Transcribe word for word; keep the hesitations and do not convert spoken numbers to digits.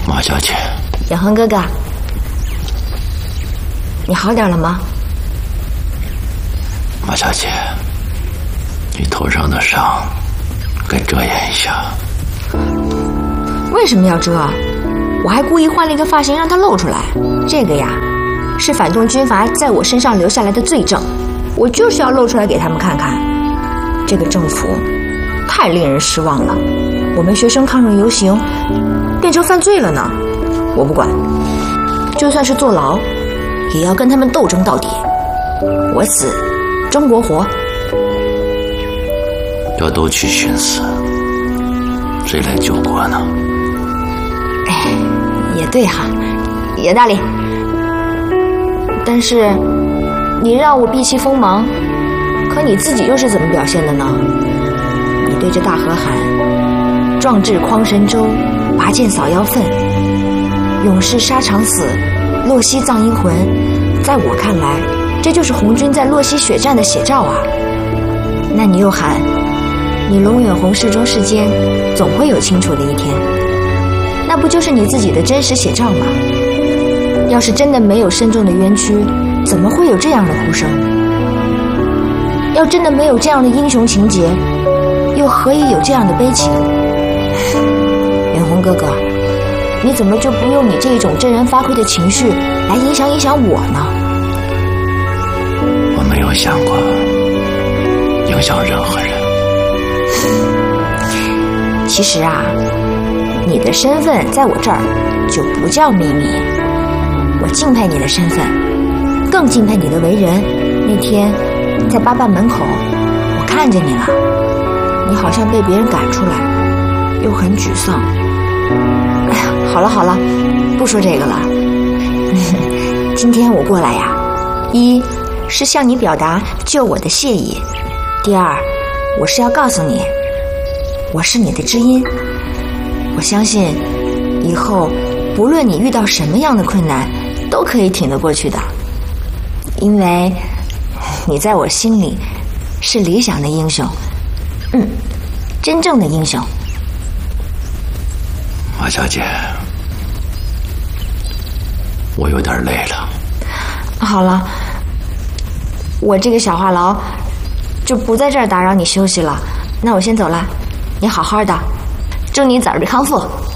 马小姐， 远恒哥哥，你好点了吗？ 马小姐，你头上的伤该遮掩一下。 为什么要遮？我还故意换了一个发型让它露出来。这个呀，是反动军阀在我身上留下来的罪证，我就是要露出来给他们看看。这个政府太令人失望了，我们学生抗日游行变成犯罪了呢。我不管，就算是坐牢，也要跟他们斗争到底。我死，中国活。 要都去寻死，谁来救国呢？ 哎，也对哈，有道理。但是你让我避其锋芒，可你自己又是怎么表现的呢？你对着大河喊壮志匡神州，拔剑扫妖愤，勇士沙场死，洛西葬英魂。在我看来，这就是红军在洛西血战的写照啊。那你又喊你龙远红事中世间总会有清楚的一天，那不就是你自己的真实写照吗？要是真的没有深重的冤屈，怎么会有这样的呼声？要真的没有这样的英雄情节，又何以有这样的悲情？远红哥哥，你怎么就不用你这种真人发挥的情绪来影响影响我呢？ 我没有想过影响任何人。 其实啊，你的身份在我这儿就不叫秘密。我敬佩你的身份，更敬佩你的为人。那天在八办门口，我看见你了，你好像被别人赶出来，又很沮丧。哎呀，好了好了，不说这个了。今天我过来呀，一是向你表达救我的谢意，第二，我是要告诉你，我是你的知音。我相信以后不论你遇到什么样的困难，都可以挺得过去的，因为你在我心里是理想的英雄，嗯，真正的英雄。 马小姐，我有点累了。 好了，我这个小话痨就不在这儿打扰你休息了，那我先走了，你好好的，祝你早日康复。